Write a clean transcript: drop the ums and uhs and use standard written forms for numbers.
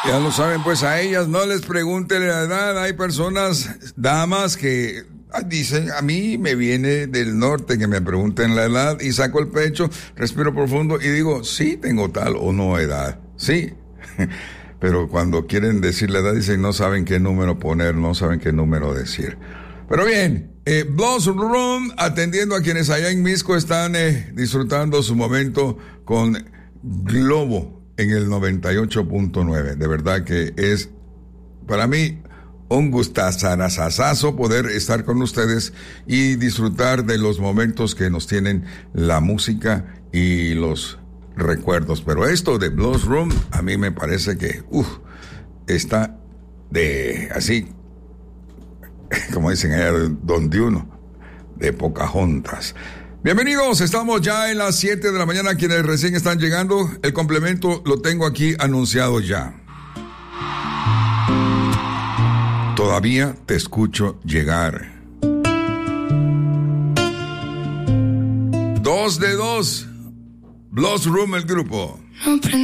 Ya lo saben, pues a ellas no les pregunten la edad. Hay personas, damas, que dicen, a mí me viene del norte que me pregunten la edad y saco el pecho, respiro profundo y digo, sí, tengo tal o no edad. Sí. Pero cuando quieren decir la edad dicen, no saben qué número poner, no saben qué número decir. Pero bien, Blues Room, atendiendo a quienes allá en Misco están disfrutando su momento con Globo en el 98.9. De verdad que es para mí un gustazazazazo poder estar con ustedes y disfrutar de los momentos que nos tienen la música y los recuerdos. Pero esto de Blues Room a mí me parece que está de así, como dicen allá, donde uno, de Pocahontas. Bienvenidos, estamos ya en las 7 de la mañana. Quienes recién están llegando, el complemento lo tengo aquí anunciado ya. Todavía te escucho llegar. 2 de 2. Blues Room, el grupo.